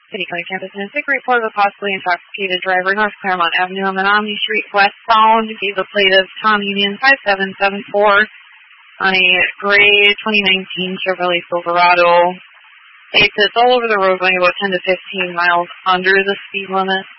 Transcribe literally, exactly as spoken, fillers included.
City County Campus in a sick report of a possibly intoxicated driver, North Claremont Avenue on Menominee Street westbound. Gave the plate of Tom Union five seven seven four on a gray twenty nineteen Chevrolet Silverado. States it's all over the road going about ten to fifteen miles under the speed limit.